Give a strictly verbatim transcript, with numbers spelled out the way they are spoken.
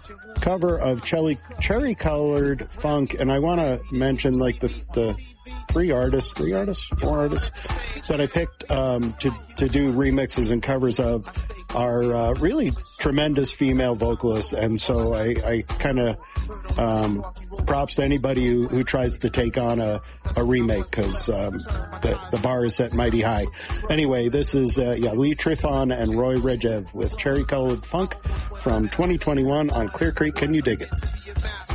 cover of Cherry Cherry Colored Funk, and I want to mention like the the three artists, three artists, four artists that I picked um, to to do remixes and covers of are uh, really tremendous female vocalists, and so I, I kind of um, props to anybody who, who tries to take on a, a remake, because um, the, the bar is set mighty high. Anyway, this is uh, yeah Lee Trifon and Roy Regev with Cherry Colored Funk from twenty twenty-one on Clear Creek. Can you dig it?